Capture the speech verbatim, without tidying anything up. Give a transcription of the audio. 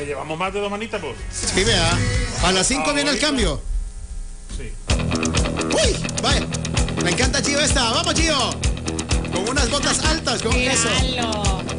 que llevamos más de dos manitas, pues. Sí, vea. A las cinco viene el cambio. Sí. ¡Uy! Vaya. Me encanta, Gio, esta. ¡Vamos, Gio! Con unas botas altas, con eso. Míralo.